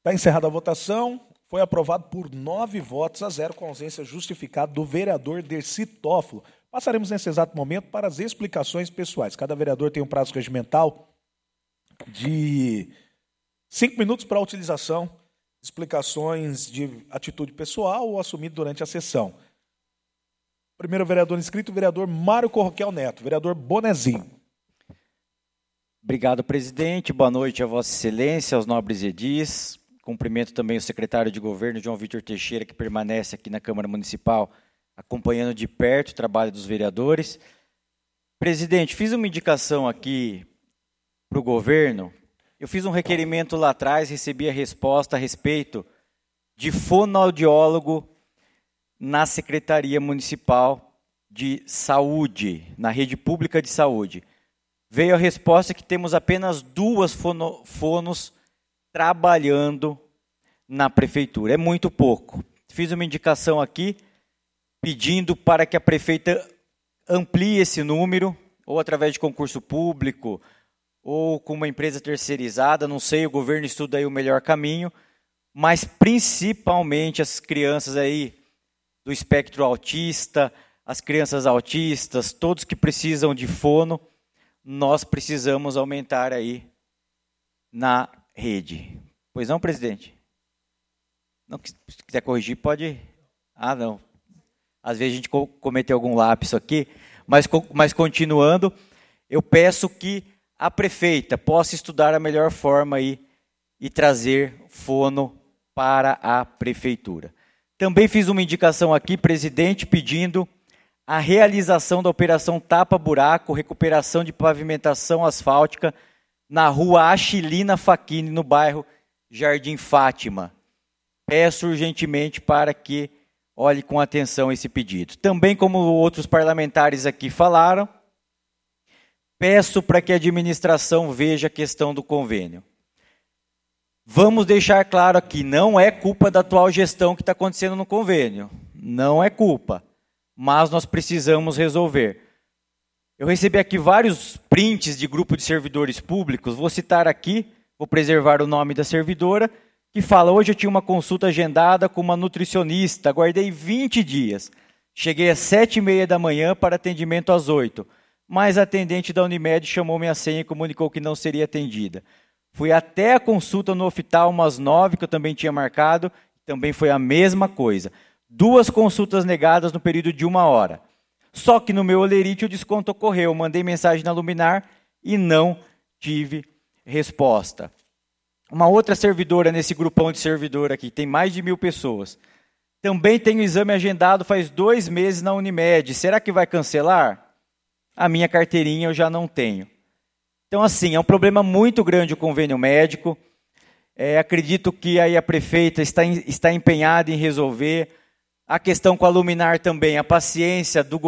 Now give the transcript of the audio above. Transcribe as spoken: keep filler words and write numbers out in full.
Está encerrada a votação. Foi aprovado por nove votos a zero, com ausência justificada do vereador Dercy Toffolo. Passaremos nesse exato momento para as explicações pessoais. Cada vereador tem um prazo regimental de cinco minutos para a utilização de explicações de atitude pessoal ou assumido durante a sessão. Primeiro vereador inscrito, o vereador Mário Corroquel Neto. Vereador Bonezinho. Obrigado, presidente. Boa noite a Vossa Excelência, aos nobres edis. Cumprimento também o secretário de Governo, João Vitor Teixeira, que permanece aqui na Câmara Municipal, acompanhando de perto o trabalho dos vereadores. Presidente, fiz uma indicação aqui para o governo. Eu fiz um requerimento lá atrás, recebi a resposta a respeito de fonoaudiólogo na Secretaria Municipal de Saúde, na rede pública de saúde. Veio a resposta que temos apenas duas fono, fonos trabalhando na prefeitura. É muito pouco. Fiz uma indicação aqui, pedindo para que a prefeita amplie esse número, ou através de concurso público, ou com uma empresa terceirizada, não sei, o governo estuda aí o melhor caminho, mas principalmente as crianças aí do espectro autista, as crianças autistas, todos que precisam de fono, nós precisamos aumentar aí na rede. Pois não, presidente? Não, se quiser corrigir, pode... Ah, não. Às vezes a gente cometeu algum lapso aqui, mas, mas continuando, eu peço que a prefeita possa estudar a melhor forma aí e trazer fono para a prefeitura. Também fiz uma indicação aqui, presidente, pedindo a realização da operação tapa-buraco, recuperação de pavimentação asfáltica na rua Achilina Facchini, no bairro Jardim Fátima. Peço urgentemente para que olhe com atenção esse pedido. Também, como outros parlamentares aqui falaram, peço para que a administração veja a questão do convênio. Vamos deixar claro aqui, não é culpa da atual gestão que está acontecendo no convênio. Não é culpa, mas nós precisamos resolver. Eu recebi aqui vários prints de grupo de servidores públicos, vou citar aqui, vou preservar o nome da servidora, que fala, hoje eu tinha uma consulta agendada com uma nutricionista, aguardei vinte dias, cheguei às sete e meia da manhã para atendimento às oito, mas a atendente da Unimed chamou minha senha e comunicou que não seria atendida. Fui até a consulta no hospital umas nove, que eu também tinha marcado, também foi a mesma coisa. Duas consultas negadas no período de uma hora. Só que no meu olerite o desconto ocorreu. Mandei mensagem na Luminar e não tive resposta. Uma outra servidora nesse grupão de servidor aqui, tem mais de mil pessoas. Também tenho exame agendado faz dois meses na Unimed. Será que vai cancelar? A minha carteirinha eu já não tenho. Então, assim, é um problema muito grande o convênio médico. É, acredito que aí a prefeita está, está empenhada em resolver. A questão com a Luminar também, a paciência do